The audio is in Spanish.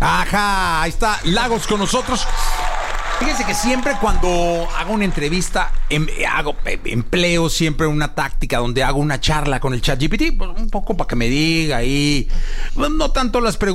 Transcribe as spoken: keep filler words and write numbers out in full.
Ajá, ahí está Lagos con nosotros. Fíjense que siempre cuando hago una entrevista, em, hago, em, empleo siempre una táctica donde hago una charla con el ChatGPT, pues, un poco para que me diga ahí, no tanto las preguntas